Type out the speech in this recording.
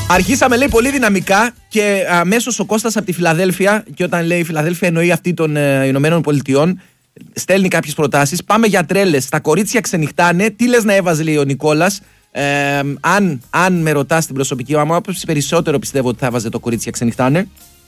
Αρχίσαμε, λέει, πολύ δυναμικά και αμέσως ο Κώστας από τη Φιλαδέλφια, και όταν λέει Φιλαδέλφια εννοεί αυτή των Ηνωμένων Πολιτειών, στέλνει κάποιες προτάσεις. Πάμε για τρέλες. Τα κορίτσια ξενυχτάνε. Τι λες να έβαζε, λέει ο Νικόλας. Αν με ρωτάς την προσωπική μου άποψη, περισσότερο πιστεύω ότι θα έβαζε το κορίτσια ξενυχτάνε.